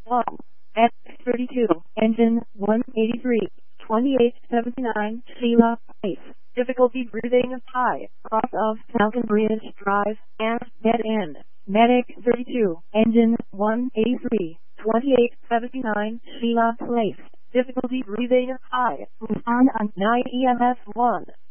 1. X32, engine 183, 2879, Sheila Place. Difficulty breathing high, cross of Falcon Bridge Drive, and dead end. Medic 32, engine 183, 2879, Sheila Place. Difficulty breathing high, on 9 EMS 1.